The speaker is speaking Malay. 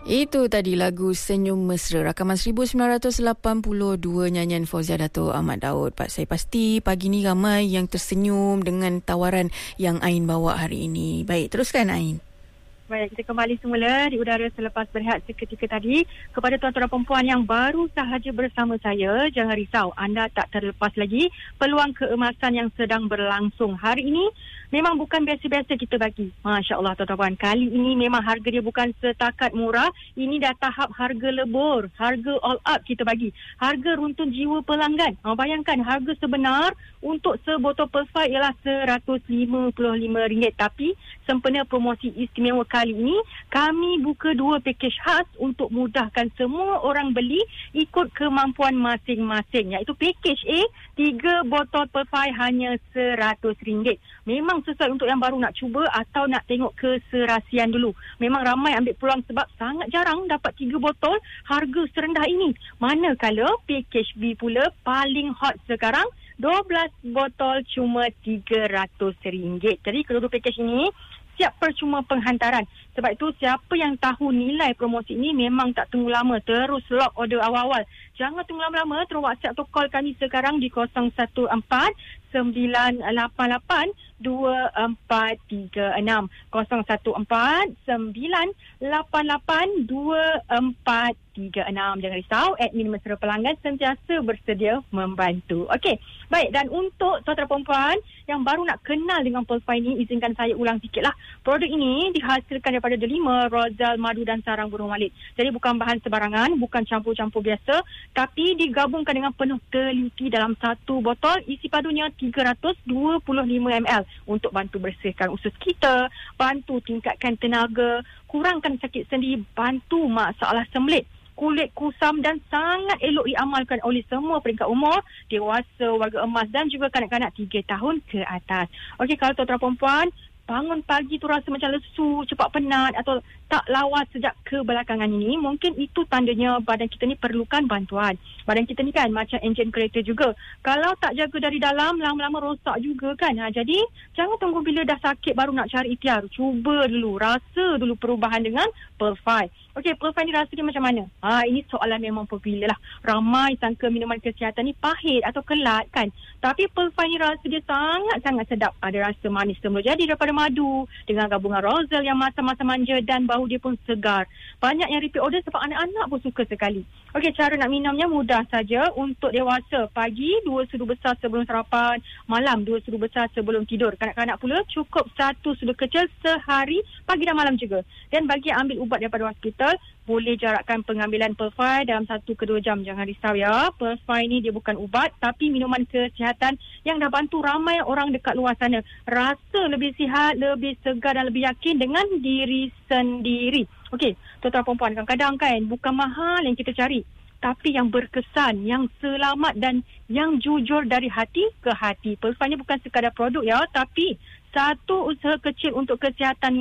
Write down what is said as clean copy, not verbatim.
Itu tadi lagu Senyum Mesra, rakaman 1982, nyanyian Fauzia Dato' Ahmad Daud. Saya pasti pagi ni ramai yang tersenyum dengan tawaran yang Ain bawa hari ini. Baik, teruskan Ain. Baik, kita kembali semula di udara selepas berehat seketika tadi. Kepada tuan-tuan dan perempuan yang baru sahaja bersama saya, jangan risau, anda tak terlepas lagi peluang keemasan yang sedang berlangsung. Hari ini memang bukan biasa-biasa kita bagi. Masya Allah tuan-tuan, kali ini memang harga dia bukan setakat murah. Ini dah tahap harga lebur, harga all up kita bagi. Harga runtun jiwa pelanggan. Bayangkan harga sebenar untuk sebotol Perfai ialah RM155. Tapi sempena promosi istimewa kali ini, kami buka 2 pakej khas untuk mudahkan semua orang beli ikut kemampuan masing-masing. Iaitu pakej A, 3 botol Perfai hanya RM100. Memang sesuai untuk yang baru nak cuba atau nak tengok keserasian dulu. Memang ramai ambil peluang sebab sangat jarang dapat 3 botol harga serendah ini. Manakala pakej B pula paling hot sekarang, 12 botol cuma RM300. Jadi kedua-dua pakej ini siap percuma penghantaran. Sebab itu siapa yang tahu nilai promosi ini memang tak tunggu lama, terus lock order awal-awal. Jangan tunggu lama-lama, terus WhatsApp atau call kami sekarang di 014 988 2436 014 988 2436. Jangan risau, admin Mesra Pelanggan sentiasa bersedia membantu. Okey, baik, dan untuk tuan-tuan perempuan yang baru nak kenal dengan Perfai ini, izinkan saya ulang sikitlah. Produk ini dihasilkan daripada delima, rozal, madu dan sarang burung walit. Jadi bukan bahan sebarangan, bukan campur-campur biasa, tapi digabungkan dengan penuh teliti dalam satu botol. Isi padunya 325 ml untuk bantu bersihkan usus kita, bantu tingkatkan tenaga, kurangkan sakit sendi, bantu masalah sembelit, kulit kusam dan sangat elok diamalkan oleh semua peringkat umur, dewasa, warga emas dan juga kanak-kanak 3 tahun ke atas. Okey, kalau tuan-tuan perempuan bangun pagi tu rasa macam lesu, cepat penat atau tak lawas sejak kebelakangan ini, mungkin itu tandanya badan kita ni perlukan bantuan. Badan kita ni kan macam enjin kereta juga. Kalau tak jaga dari dalam, lama-lama rosak juga kan. Jadi jangan tunggu bila dah sakit baru nak cari ikhtiar. Cuba dulu, rasa dulu perubahan dengan Perfai. Okey, Perfai ni rasa dia macam mana? Ini soalan memang popular lah. Ramai sangka minuman kesihatan ni pahit atau kelat kan. Tapi Perfai ni rasa dia sangat-sangat sedap. Ada rasa manis semula jadi daripada madu dengan gabungan rozal yang masa-masa manja dan bau dia pun segar. Banyak yang repeat order sebab anak-anak pun suka sekali. Okey, cara nak minumnya mudah saja. Untuk dewasa, pagi 2 sudu besar sebelum sarapan, malam 2 sudu besar sebelum tidur. Kanak-kanak pula cukup 1 sudu kecil sehari, pagi dan malam juga. Dan bagi yang ambil ubat daripada hospital, boleh jarakkan pengambilan Perfai dalam 1 ke 2 jam. Jangan risau ya, Perfai ni dia bukan ubat tapi minuman kesihatan yang dah bantu ramai orang dekat luar sana rasa lebih sihat, lebih segar dan lebih yakin dengan diri sendiri. Okey, tuan-tuan perempuan, kadang-kadang kan bukan mahal yang kita cari, tapi yang berkesan, yang selamat dan yang jujur dari hati ke hati. Perfai ni bukan sekadar produk ya, tapi satu usaha kecil untuk kesihatan